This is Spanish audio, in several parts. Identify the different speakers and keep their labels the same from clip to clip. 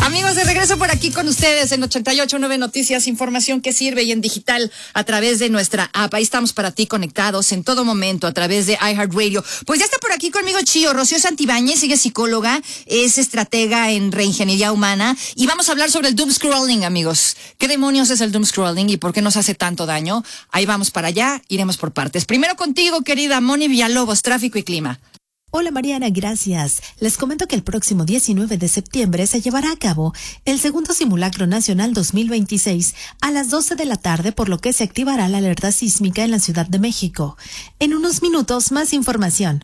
Speaker 1: Amigos, de regreso por aquí con ustedes en 88.9 Noticias, información que sirve y en digital a través de nuestra app. Ahí estamos para ti conectados en todo momento a través de iHeartRadio. Pues ya está por aquí conmigo Chío, Rocío Santibáñez, sigue psicóloga, es estratega en reingeniería humana y vamos a hablar sobre el doom scrolling, amigos. ¿Qué demonios es el doom scrolling y por qué nos hace tanto daño? Ahí vamos para allá, iremos por partes. Primero contigo, querida Moni Villalobos, tráfico y clima.
Speaker 2: Hola Mariana, gracias. Les comento que el próximo 19 de septiembre se llevará a cabo el segundo simulacro nacional 2026 a las 12 de la tarde, por lo que se activará la alerta sísmica en la Ciudad de México. En unos minutos, más información.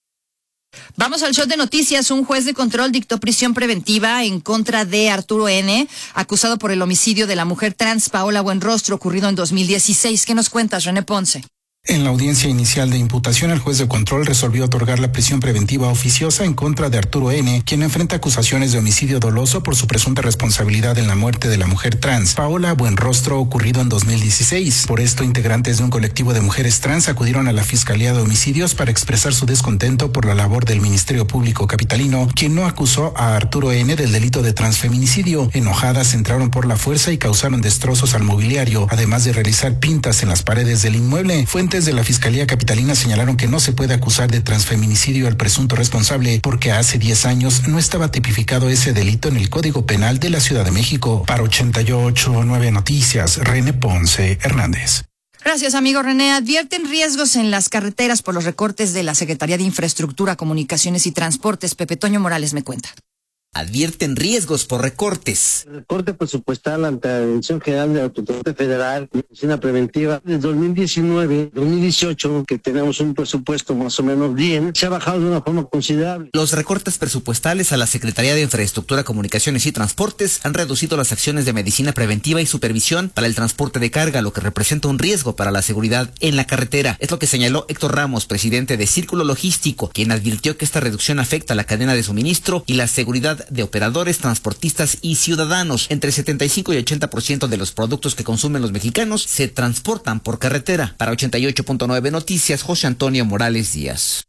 Speaker 1: Vamos al show de noticias. Un juez de control dictó prisión preventiva en contra de Arturo N., acusado por el homicidio de la mujer trans Paola Buenrostro ocurrido en 2016. ¿Qué nos cuentas, René Ponce?
Speaker 3: En la audiencia inicial de imputación, el juez de control resolvió otorgar la prisión preventiva oficiosa en contra de Arturo N., quien enfrenta acusaciones de homicidio doloso por su presunta responsabilidad en la muerte de la mujer trans Paola Buenrostro ocurrido en 2016. Por esto, integrantes de un colectivo de mujeres trans acudieron a la Fiscalía de Homicidios para expresar su descontento por la labor del Ministerio Público capitalino, quien no acusó a Arturo N. del delito de transfeminicidio. Enojadas, entraron por la fuerza y causaron destrozos al mobiliario, además de realizar pintas en las paredes del inmueble. Fuentes de la Fiscalía Capitalina señalaron que no se puede acusar de transfeminicidio al presunto responsable porque hace 10 años no estaba tipificado ese delito en el Código Penal de la Ciudad de México. Para 88.9 Noticias, René Ponce Hernández.
Speaker 1: Gracias, amigo René. Advierten riesgos en las carreteras por los recortes de la Secretaría de Infraestructura, Comunicaciones y Transportes. Pepe Toño Morales me cuenta.
Speaker 4: Advierten riesgos por recortes.
Speaker 5: El recorte presupuestal ante la Dirección General de la Autoridad Federal y Medicina Preventiva de 2019-2018, que tenemos un presupuesto más o menos bien, se ha bajado de una forma considerable.
Speaker 4: Los recortes presupuestales a la Secretaría de Infraestructura, Comunicaciones y Transportes han reducido las acciones de medicina preventiva y supervisión para el transporte de carga, lo que representa un riesgo para la seguridad en la carretera. Es lo que señaló Héctor Ramos, presidente de Círculo Logístico, quien advirtió que esta reducción afecta a la cadena de suministro y la seguridad de operadores, transportistas y ciudadanos. Entre 75 y 80% de los productos que consumen los mexicanos se transportan por carretera. Para 88.9 Noticias, José Antonio Morales Díaz.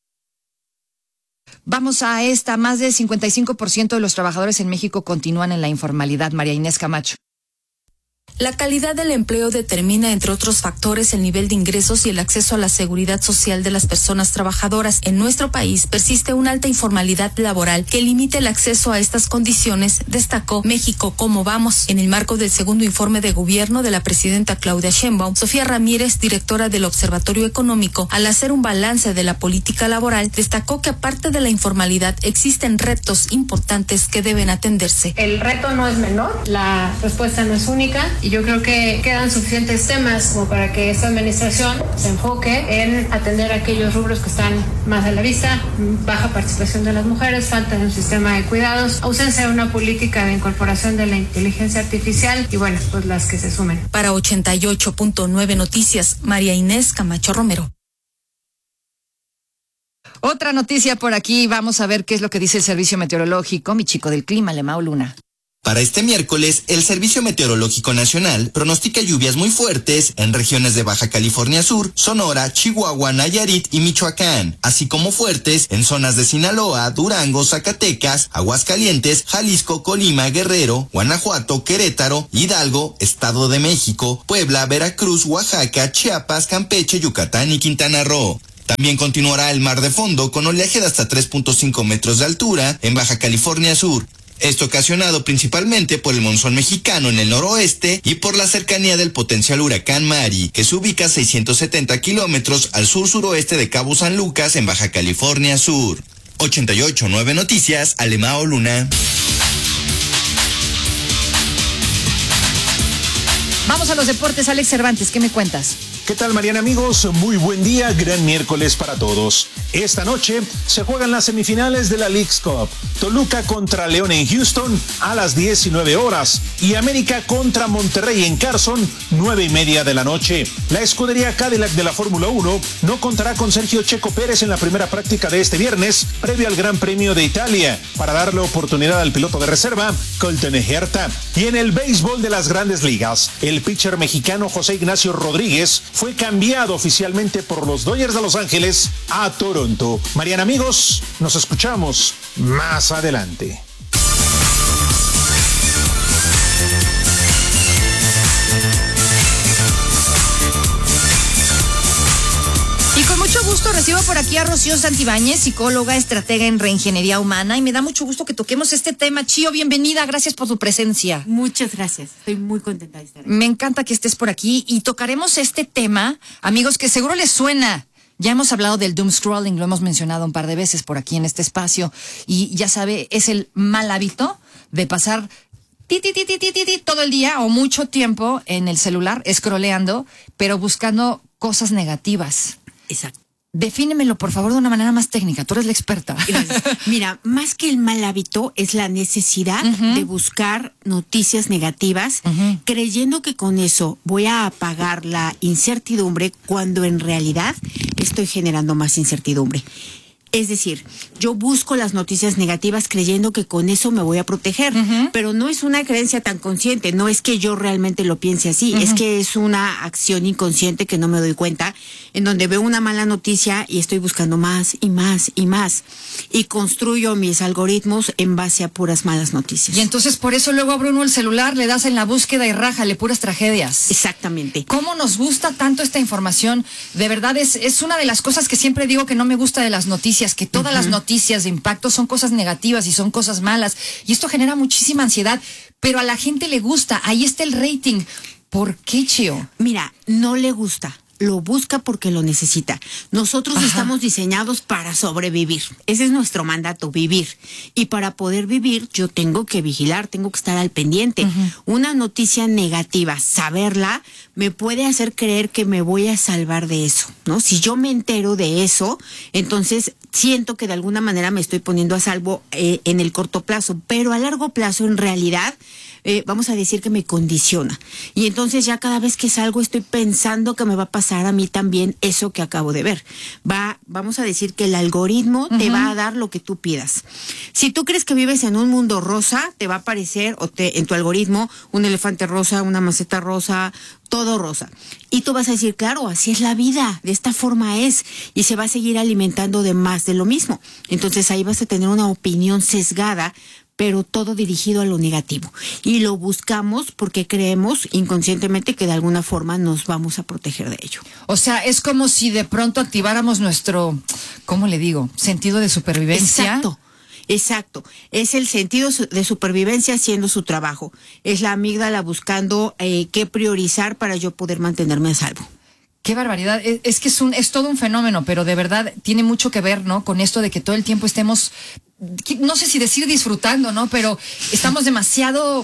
Speaker 1: Vamos a esta. Más del 55% de los trabajadores en México continúan en la informalidad. María Inés Camacho.
Speaker 6: La calidad del empleo determina, entre otros factores, el nivel de ingresos y el acceso a la seguridad social de las personas trabajadoras. En nuestro país persiste una alta informalidad laboral que limita el acceso a estas condiciones, destacó México Cómo Vamos. En el marco del segundo informe de gobierno de la presidenta Claudia Sheinbaum, Sofía Ramírez, directora del Observatorio Económico, al hacer un balance de la política laboral, destacó que aparte de la informalidad existen retos importantes que deben atenderse.
Speaker 7: El reto no es menor, la respuesta no es única. Y yo creo que quedan suficientes temas como para que esta administración se enfoque en atender aquellos rubros que están más a la vista: baja participación de las mujeres, falta de un sistema de cuidados, ausencia de una política de incorporación de la inteligencia artificial y bueno, pues las que se sumen.
Speaker 6: Para 88.9 Noticias, María Inés Camacho Romero.
Speaker 1: Otra noticia por aquí, vamos a ver qué es lo que dice el Servicio Meteorológico. Mi chico del clima, Lemao Luna.
Speaker 8: Para este miércoles, el Servicio Meteorológico Nacional pronostica lluvias muy fuertes en regiones de Baja California Sur, Sonora, Chihuahua, Nayarit y Michoacán, así como fuertes en zonas de Sinaloa, Durango, Zacatecas, Aguascalientes, Jalisco, Colima, Guerrero, Guanajuato, Querétaro, Hidalgo, Estado de México, Puebla, Veracruz, Oaxaca, Chiapas, Campeche, Yucatán y Quintana Roo. También continuará el mar de fondo con oleaje de hasta 3.5 metros de altura en Baja California Sur. Esto ocasionado principalmente por el monzón mexicano en el noroeste y por la cercanía del potencial huracán Mari, que se ubica a 670 kilómetros al sur-suroeste de Cabo San Lucas en Baja California Sur. 88.9 Noticias, Lemao Luna.
Speaker 1: Vamos a los deportes. Alex Cervantes, ¿qué me cuentas?
Speaker 9: ¿Qué tal, Mariana, amigos? Muy buen día, gran miércoles para todos. Esta noche se juegan las semifinales de la Leagues Cup. Toluca contra León en Houston a las 19 horas y América contra Monterrey en Carson, 9:30 de la noche. La escudería Cadillac de la Fórmula 1 no contará con Sergio Checo Pérez en la primera práctica de este viernes, previo al Gran Premio de Italia, para darle oportunidad al piloto de reserva, Colton Herta. Y en el béisbol de las Grandes Ligas, el pitcher mexicano José Ignacio Rodríguez fue cambiado oficialmente por los Dodgers de Los Ángeles a Toronto. Mariana, amigos, nos escuchamos más adelante.
Speaker 1: mucho gusto recibo por aquí a Rocío Santibáñez, psicóloga, estratega en reingeniería humana, y me da mucho gusto que toquemos este tema. Chío, bienvenida, gracias por tu presencia.
Speaker 10: Muchas gracias, estoy muy contenta de estar aquí.
Speaker 1: Me encanta que estés por aquí y tocaremos este tema, amigos, que seguro les suena. Ya hemos hablado del doom scrolling, lo hemos mencionado un par de veces por aquí en este espacio, y ya sabe, es el mal hábito de pasar todo el día o mucho tiempo en el celular, scrolleando, pero buscando cosas negativas.
Speaker 10: Exacto.
Speaker 1: Defínemelo, por favor, de una manera más técnica. Tú eres la experta.
Speaker 10: Gracias. Mira, más que el mal hábito es la necesidad de buscar noticias negativas, creyendo que con eso voy a apagar la incertidumbre cuando en realidad estoy generando más incertidumbre. Es decir, yo busco las noticias negativas creyendo que con eso me voy a proteger, pero no es una creencia tan consciente, no es que yo realmente lo piense así, es que es una acción inconsciente que no me doy cuenta, en donde veo una mala noticia y estoy buscando más y más y más, y construyo mis algoritmos en base a puras malas noticias.
Speaker 1: Y entonces por eso luego abre uno el celular, le das en la búsqueda y rájale puras tragedias.
Speaker 10: Exactamente.
Speaker 1: ¿Cómo nos gusta tanto esta información? De verdad es una de las cosas que siempre digo que no me gusta de las noticias, que todas las noticias de impacto son cosas negativas y son cosas malas, y esto genera muchísima ansiedad, pero a la gente le gusta, ahí está el rating. ¿Por qué, Chío?
Speaker 10: Mira, no le gusta, lo busca porque lo necesita. Nosotros estamos diseñados para sobrevivir. Ese es nuestro mandato, vivir. Y para poder vivir, yo tengo que vigilar, tengo que estar al pendiente. Una noticia negativa, saberla, me puede hacer creer que me voy a salvar de eso, ¿no? Si yo me entero de eso, entonces siento que de alguna manera me estoy poniendo a salvo en el corto plazo, pero a largo plazo, en realidad, vamos a decir que me condiciona. Y entonces ya cada vez que salgo estoy pensando que me va a pasar a mí también eso que acabo de ver. Vamos a decir que el algoritmo te va a dar lo que tú pidas. Si tú crees que vives en un mundo rosa, te va a aparecer en tu algoritmo un elefante rosa, una maceta rosa, todo rosa. Y tú vas a decir, claro, así es la vida, de esta forma es, y se va a seguir alimentando de más de lo mismo. Entonces ahí vas a tener una opinión sesgada, pero todo dirigido a lo negativo. Y lo buscamos porque creemos inconscientemente que de alguna forma nos vamos a proteger de ello.
Speaker 1: O sea, es como si de pronto activáramos nuestro, ¿cómo le digo? Sentido de supervivencia.
Speaker 10: Exacto. Es el sentido de supervivencia haciendo su trabajo. Es la amígdala buscando qué priorizar para yo poder mantenerme a salvo.
Speaker 1: Qué barbaridad. Es que es todo un fenómeno, pero de verdad tiene mucho que ver, ¿no? Con esto de que todo el tiempo estemos, no sé si decir disfrutando, ¿no? Pero estamos demasiado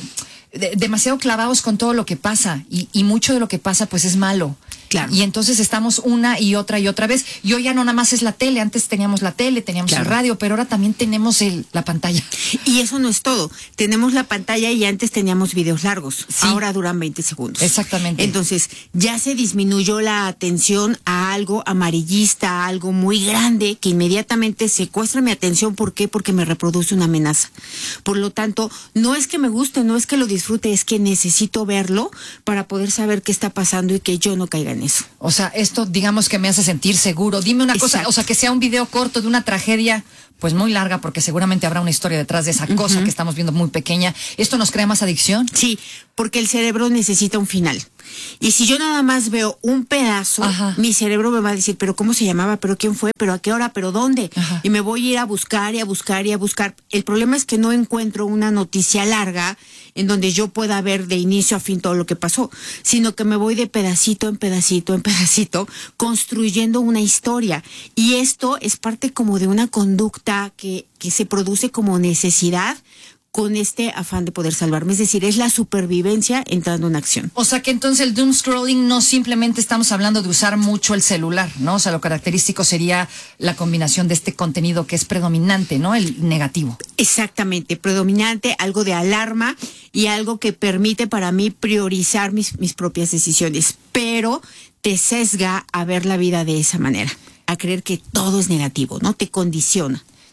Speaker 1: clavados con todo lo que pasa, y mucho de lo que pasa pues es malo.
Speaker 10: Claro.
Speaker 1: Y entonces estamos una y otra vez. Y hoy ya no nada más es la tele. Antes teníamos la tele, teníamos el radio, pero ahora también tenemos la pantalla.
Speaker 10: Y eso no es todo. Tenemos la pantalla y antes teníamos videos largos. Sí. Ahora duran 20 segundos.
Speaker 1: Exactamente.
Speaker 10: Entonces, ya se disminuyó la atención a algo amarillista, a algo muy grande, que inmediatamente secuestra mi atención. ¿Por qué? Porque me reproduce una amenaza. Por lo tanto, no es que me guste, no es que lo disfrute, es que necesito verlo para poder saber qué está pasando y que yo no caiga en eso.
Speaker 1: O sea, esto digamos que me hace sentir seguro. Dime una cosa, o sea, que sea un video corto de una tragedia pues muy larga, porque seguramente habrá una historia detrás de esa cosa que estamos viendo muy pequeña. ¿Esto nos crea más adicción?
Speaker 10: Sí, porque el cerebro necesita un final. Y si yo nada más veo un pedazo, mi cerebro me va a decir, pero ¿cómo se llamaba? ¿Pero quién fue? ¿Pero a qué hora? ¿Pero dónde? Y me voy a ir a buscar y a buscar y a buscar. El problema es que no encuentro una noticia larga en donde yo pueda ver de inicio a fin todo lo que pasó, sino que me voy de pedacito en pedacito en pedacito construyendo una historia. Y esto es parte como de una conducta que se produce como necesidad con este afán de poder salvarme. Es decir, es la supervivencia entrando en acción.
Speaker 1: O sea que entonces el doom scrolling no simplemente estamos hablando de usar mucho el celular, ¿no? O sea, lo característico sería la combinación de este contenido que es predominante, ¿no? El negativo.
Speaker 10: Exactamente, predominante, algo de alarma y algo que permite para mí priorizar mis propias decisiones, pero te sesga a ver la vida de esa manera, a creer que todo es negativo, ¿no? Te condiciona.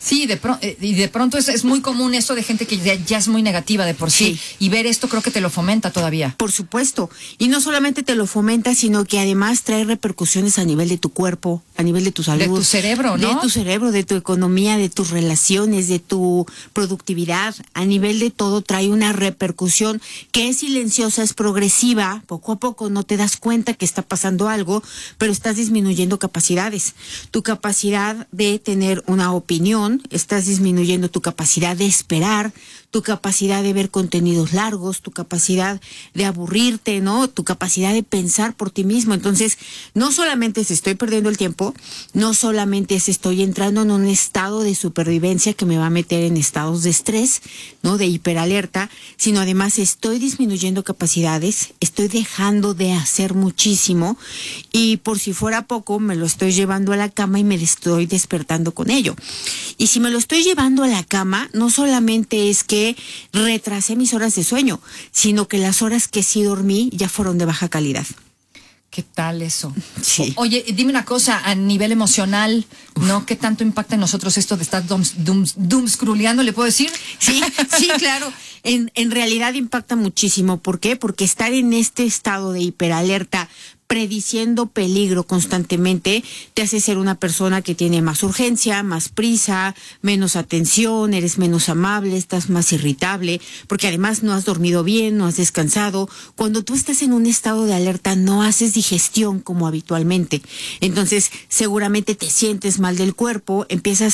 Speaker 1: Sí, y de pronto es muy común esto de gente que ya es muy negativa de por sí. Y ver esto creo que te lo fomenta todavía.
Speaker 10: Por supuesto. Y no solamente te lo fomenta, sino que además trae repercusiones a nivel de tu cuerpo, a nivel de tu salud.
Speaker 1: De tu cerebro, ¿no?
Speaker 10: De tu cerebro, de tu economía, de tus relaciones, de tu productividad. A nivel de todo trae una repercusión que es silenciosa, es progresiva. Poco a poco no te das cuenta que está pasando algo, pero estás disminuyendo capacidades. Tu capacidad de tener una opinión, estás disminuyendo tu capacidad de esperar, tu capacidad de ver contenidos largos, tu capacidad de aburrirte, ¿no? Tu capacidad de pensar por ti mismo. Entonces, no solamente es estoy perdiendo el tiempo, no solamente es estoy entrando en un estado de supervivencia que me va a meter en estados de estrés, ¿no? De hiperalerta, sino además estoy disminuyendo capacidades, estoy dejando de hacer muchísimo y por si fuera poco me lo estoy llevando a la cama y me estoy despertando con ello. Y si me lo estoy llevando a la cama, no solamente es que retrasé mis horas de sueño, sino que las horas que sí dormí ya fueron de baja calidad.
Speaker 1: ¿Qué tal eso?
Speaker 10: Sí.
Speaker 1: Oye, dime una cosa, a nivel emocional, ¿no? ¿Qué tanto impacta en nosotros esto de estar doomscrolleando, le puedo decir?
Speaker 10: Sí, claro. En realidad impacta muchísimo. ¿Por qué? Porque estar en este estado de hiperalerta, prediciendo peligro constantemente, te hace ser una persona que tiene más urgencia, más prisa, menos atención, eres menos amable, estás más irritable, porque además no has dormido bien, no has descansado. Cuando tú estás en un estado de alerta, no haces digestión como habitualmente. Entonces, seguramente te sientes mal del cuerpo, empieza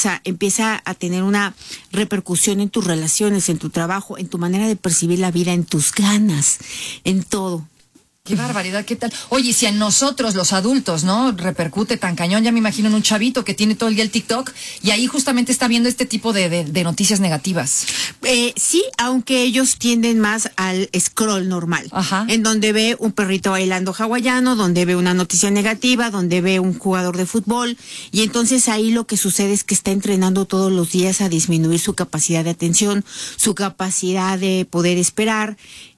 Speaker 10: a tener una repercusión en tus relaciones, en tu trabajo, en tu manera de percibir la vida, en tus ganas, en todo.
Speaker 1: Qué barbaridad, ¿qué tal? Oye, si a nosotros, los adultos, ¿no? Repercute tan cañón, ya me imagino en un chavito que tiene todo el día el TikTok y ahí justamente está viendo este tipo de noticias negativas.
Speaker 10: Sí, aunque ellos tienden más al scroll normal.
Speaker 1: Ajá.
Speaker 10: En donde ve un perrito bailando hawaiano, donde ve una noticia negativa, donde ve un jugador de fútbol. Y entonces ahí lo que sucede es que está entrenando todos los días a disminuir su capacidad de atención, su capacidad de poder esperar.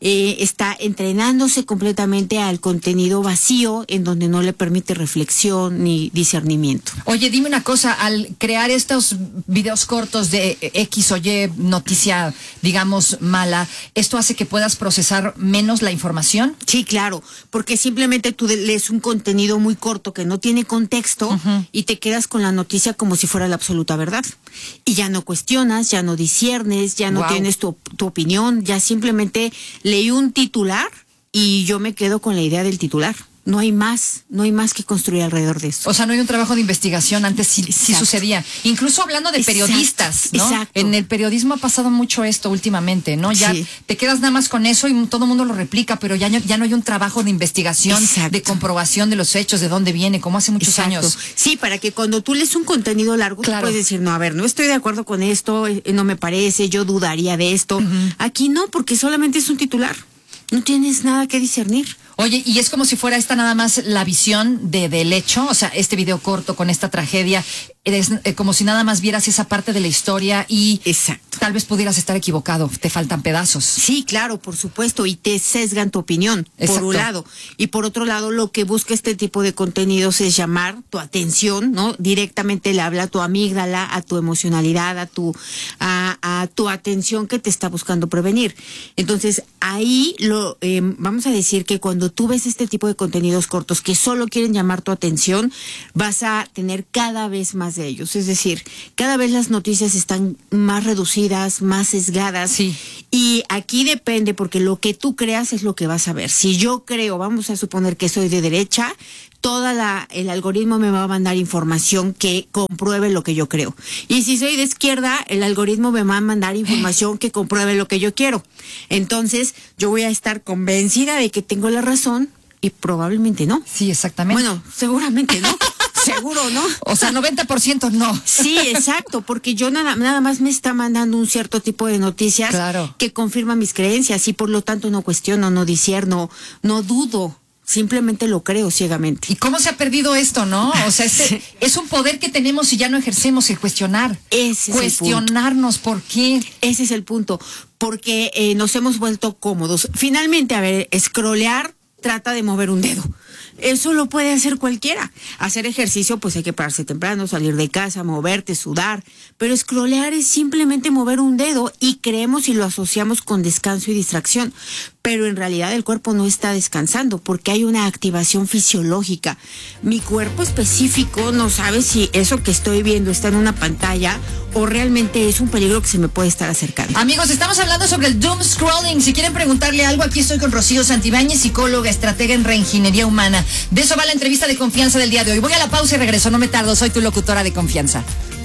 Speaker 10: Está entrenándose completamente al contenido vacío en donde no le permite reflexión ni discernimiento.
Speaker 1: Oye, dime una cosa, al crear estos videos cortos de X o Y noticia, digamos, mala, ¿esto hace que puedas procesar menos la información?
Speaker 10: Sí, claro, porque simplemente tú lees un contenido muy corto que no tiene contexto y te quedas con la noticia como si fuera la absoluta verdad. Y ya no cuestionas, ya no disiernes, ya no tienes tu opinión, ya simplemente leí un titular y yo me quedo con la idea del titular. No hay más que construir alrededor de eso.
Speaker 1: O sea, no hay un trabajo de investigación, antes sí sucedía. Incluso hablando de periodistas, ¿no?
Speaker 10: Exacto.
Speaker 1: En el periodismo ha pasado mucho esto últimamente, ¿no? Ya te quedas nada más con eso y todo el mundo lo replica, pero ya no hay un trabajo de investigación, de comprobación de los hechos, de dónde viene, como hace muchos años.
Speaker 10: Sí, para que cuando tú lees un contenido largo, tú puedes decir, no, a ver, no estoy de acuerdo con esto, no me parece, yo dudaría de esto. Aquí no, porque solamente es un titular. No tienes nada que discernir.
Speaker 1: Oye, y es como si fuera esta nada más la visión del hecho, o sea, este video corto con esta tragedia, es como si nada más vieras esa parte de la historia y tal vez pudieras estar equivocado, te faltan pedazos.
Speaker 10: Sí, claro, por supuesto, y te sesgan tu opinión, por un lado. Y por otro lado, lo que busca este tipo de contenidos es llamar tu atención, ¿no? Directamente le habla a tu amígdala, a tu emocionalidad, a tu atención que te está buscando prevenir. Entonces, ahí vamos a decir que cuando tú ves este tipo de contenidos cortos que solo quieren llamar tu atención, vas a tener cada vez más de ellos. Es decir, cada vez las noticias están más reducidas, más sesgadas.
Speaker 1: Sí.
Speaker 10: Y aquí depende, porque lo que tú creas es lo que vas a ver. Si yo creo, vamos a suponer que soy de derecha, el algoritmo me va a mandar información que compruebe lo que yo creo. Y si soy de izquierda, el algoritmo me va a mandar información que compruebe lo que yo quiero. Entonces, yo voy a estar convencida de que tengo la razón y probablemente no.
Speaker 1: Sí, exactamente.
Speaker 10: Bueno, seguramente no. Seguro, ¿no?
Speaker 1: O sea, 90% no.
Speaker 10: Sí, exacto, porque yo nada más me está mandando un cierto tipo de noticias que confirman mis creencias y por lo tanto no cuestiono, no discierno, no dudo. Simplemente lo creo ciegamente.
Speaker 1: ¿Y cómo se ha perdido esto, no? O sea, es un poder que tenemos y ya no ejercemos, el cuestionar. Cuestionarnos, ¿por qué?
Speaker 10: Ese es el punto. Porque nos hemos vuelto cómodos. Finalmente, a ver, scrollear trata de mover un dedo. Eso lo puede hacer cualquiera. Hacer ejercicio, pues hay que pararse temprano, salir de casa, moverte, sudar. Pero scrollear es simplemente mover un dedo y creemos y lo asociamos con descanso y distracción. Pero en realidad el cuerpo no está descansando porque hay una activación fisiológica. Mi cuerpo específico no sabe si eso que estoy viendo está en una pantalla o realmente es un peligro que se me puede estar acercando.
Speaker 1: Amigos, estamos hablando sobre el doom scrolling. Si quieren preguntarle algo, aquí estoy con Rocío Santibáñez, psicóloga, estratega en reingeniería humana. De eso va la entrevista de confianza del día de hoy. Voy a la pausa y regreso, no me tardo, soy tu locutora de confianza.